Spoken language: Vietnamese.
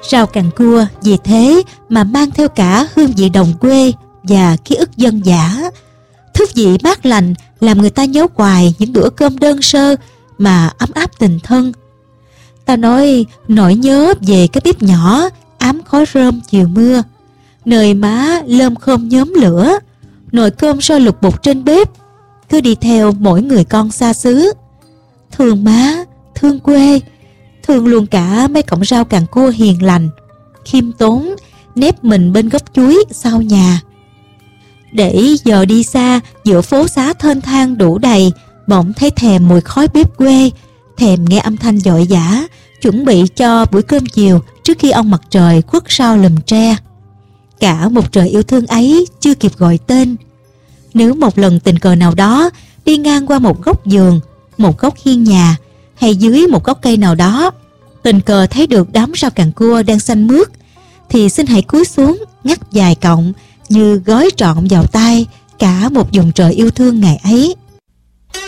Rau càng cua vì thế mà mang theo cả hương vị đồng quê và ký ức dân dã. Thức vị mát lành làm người ta nhớ hoài những bữa cơm đơn sơ mà ấm áp tình thân. Ta nói nỗi nhớ về cái bếp nhỏ ám khói rơm chiều mưa, nơi má lơm khom nhóm lửa, nồi cơm sôi lục bục trên bếp, cứ đi theo mỗi người con xa xứ. Thương má, thương quê, thương luôn cả mấy cọng rau càng cua hiền lành, khiêm tốn, nép mình bên gốc chuối sau nhà. Để giờ đi xa giữa phố xá thênh thang đủ đầy, bỗng thấy thèm mùi khói bếp quê, thèm nghe âm thanh dội dã chuẩn bị cho buổi cơm chiều trước khi ông mặt trời khuất sau lùm tre. Cả một trời yêu thương ấy chưa kịp gọi tên. Nếu một lần tình cờ nào đó đi ngang qua một góc vườn, một góc hiên nhà, hay dưới một gốc cây nào đó, tình cờ thấy được đám rau càng cua đang xanh mướt, thì xin hãy cúi xuống ngắt vài cọng như gói trọn vào tay cả một vùng trời yêu thương ngày ấy.